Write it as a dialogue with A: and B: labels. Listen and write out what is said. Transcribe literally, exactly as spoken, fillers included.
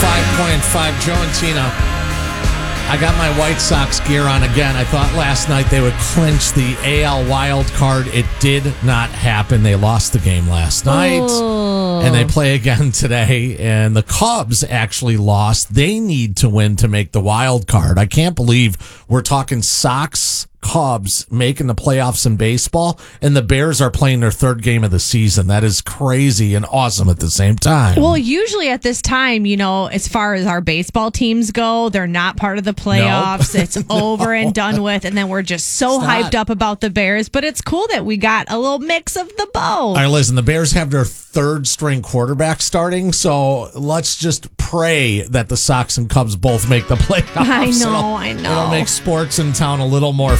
A: five point five, Joe and Tina. I got my White Sox gear on again. I thought last night they would clinch the A L wild card. It did not happen. They lost the game last night.
B: Oh.
A: And they play again today. And the Cubs actually lost. They need to win to make the wild card. I can't believe we're talking Sox, Cubs making the playoffs in baseball, and the Bears are playing their third game of the season. That is crazy and awesome at the same time.
B: Well, usually at this time, you know, as far as our baseball teams go, they're not part of the playoffs.
A: Nope.
B: It's over and done with, and then we're just so
A: It's
B: hyped
A: not.
B: up about the Bears. But it's cool that we got a little mix of the both.
A: All right, listen, the Bears have their third string quarterback starting, so let's just pray that the Sox and Cubs both make the playoffs.
B: I know,
A: It'll-
B: I know.
A: It'll make sports in town a little more